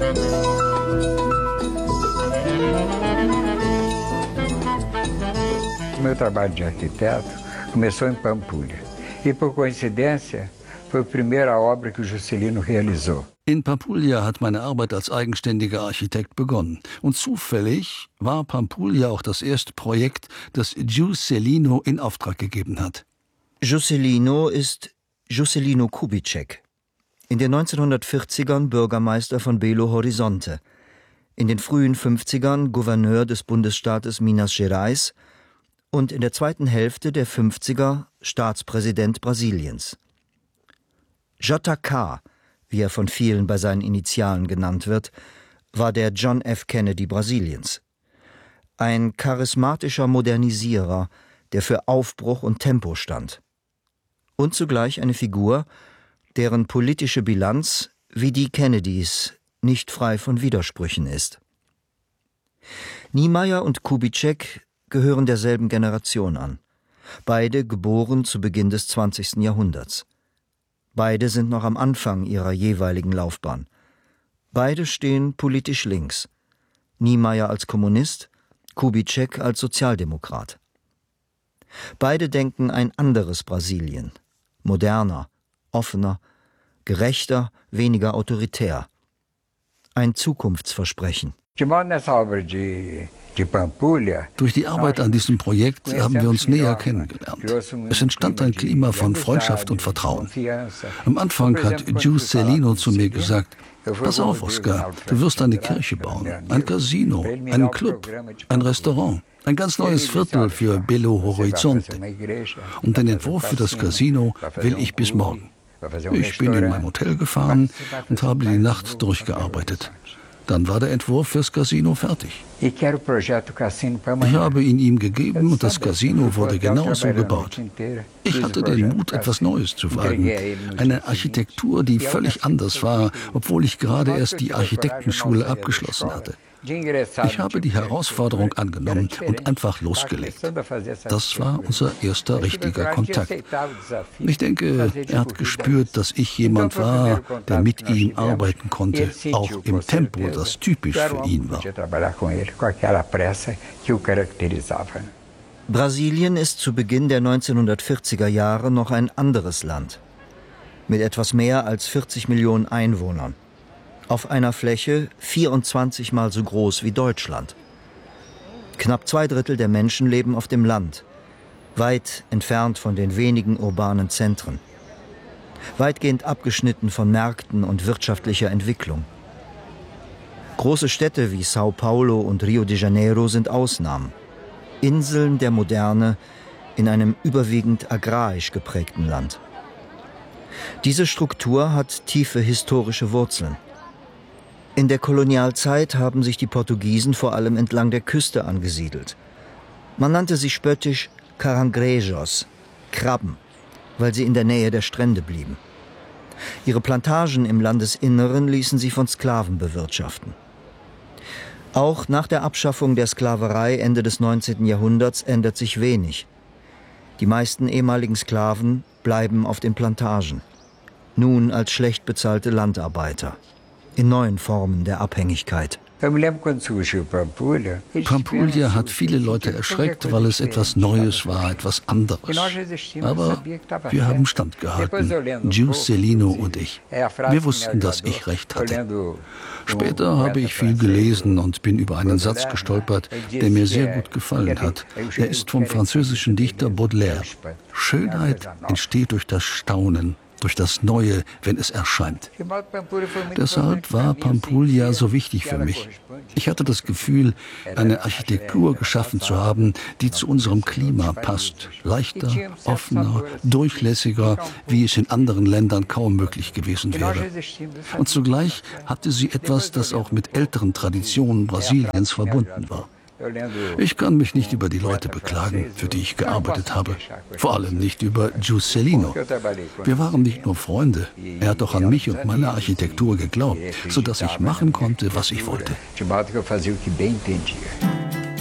Meu trabalho de arquiteto começou em Pampulha. E por coincidência, foi a primeira obra que o Juscelino realizou. In Pampulha hat meine Arbeit als eigenständiger Architekt begonnen. Und zufällig war Pampulha auch das erste Projekt, das Juscelino in Auftrag gegeben hat. Juscelino ist Juscelino Kubitschek. In den 1940ern Bürgermeister von Belo Horizonte. In den frühen 50ern Gouverneur des Bundesstaates Minas Gerais und in der zweiten Hälfte der 50er Staatspräsident Brasiliens. JK, wie er von vielen bei seinen Initialen genannt wird, war der John F. Kennedy Brasiliens. Ein charismatischer Modernisierer, der für Aufbruch und Tempo stand. Und zugleich eine Figur, deren politische Bilanz, wie die Kennedys, nicht frei von Widersprüchen ist. Niemeyer und Kubitschek gehören derselben Generation an. Beide geboren zu Beginn des 20. Jahrhunderts. Beide sind noch am Anfang ihrer jeweiligen Laufbahn. Beide stehen politisch links. Niemeyer als Kommunist, Kubitschek als Sozialdemokrat. Beide denken ein anderes Brasilien. Moderner, offener, gerechter, weniger autoritär. Ein Zukunftsversprechen. Durch die Arbeit an diesem Projekt haben wir uns näher kennengelernt. Es entstand ein Klima von Freundschaft und Vertrauen. Am Anfang hat Juscelino zu mir gesagt: Pass auf, Oscar, du wirst eine Kirche bauen, ein Casino, einen Club, ein Restaurant, ein ganz neues Viertel für Belo Horizonte. Und den Entwurf für das Casino will ich bis morgen. Ich bin in mein Hotel gefahren und habe die Nacht durchgearbeitet. Dann war der Entwurf fürs Casino fertig. Ich habe ihn ihm gegeben und das Casino wurde genauso gebaut. Ich hatte den Mut, etwas Neues zu wagen. Eine Architektur, die völlig anders war, obwohl ich gerade erst die Architektenschule abgeschlossen hatte. Ich habe die Herausforderung angenommen und einfach losgelegt. Das war unser erster richtiger Kontakt. Ich denke, er hat gespürt, dass ich jemand war, der mit ihm arbeiten konnte, auch im Tempo, das typisch für ihn war. Brasilien ist zu Beginn der 1940er Jahre noch ein anderes Land. Mit etwas mehr als 40 Millionen Einwohnern. Auf einer Fläche 24 Mal so groß wie Deutschland. Knapp 2/3 der Menschen leben auf dem Land, weit entfernt von den wenigen urbanen Zentren. Weitgehend abgeschnitten von Märkten und wirtschaftlicher Entwicklung. Große Städte wie Sao Paulo und Rio de Janeiro sind Ausnahmen. Inseln der Moderne in einem überwiegend agrarisch geprägten Land. Diese Struktur hat tiefe historische Wurzeln. In der Kolonialzeit haben sich die Portugiesen vor allem entlang der Küste angesiedelt. Man nannte sie spöttisch Caranguejos, Krabben, weil sie in der Nähe der Strände blieben. Ihre Plantagen im Landesinneren ließen sie von Sklaven bewirtschaften. Auch nach der Abschaffung der Sklaverei Ende des 19. Jahrhunderts ändert sich wenig. Die meisten ehemaligen Sklaven bleiben auf den Plantagen, nun als schlecht bezahlte Landarbeiter. In neuen Formen der Abhängigkeit. Pampulha hat viele Leute erschreckt, weil es etwas Neues war, etwas anderes. Aber wir haben standgehalten, Juscelino und ich. Wir wussten, dass ich recht hatte. Später habe ich viel gelesen und bin über einen Satz gestolpert, der mir sehr gut gefallen hat. Er ist vom französischen Dichter Baudelaire. Schönheit entsteht durch das Staunen, durch das Neue, wenn es erscheint. Deshalb war Pampulha so wichtig für mich. Ich hatte das Gefühl, eine Architektur geschaffen zu haben, die zu unserem Klima passt. Leichter, offener, durchlässiger, wie es in anderen Ländern kaum möglich gewesen wäre. Und zugleich hatte sie etwas, das auch mit älteren Traditionen Brasiliens verbunden war. Ich kann mich nicht über die Leute beklagen, für die ich gearbeitet habe. Vor allem nicht über Juscelino. Wir waren nicht nur Freunde. Er hat auch an mich und meine Architektur geglaubt, sodass ich machen konnte, was ich wollte.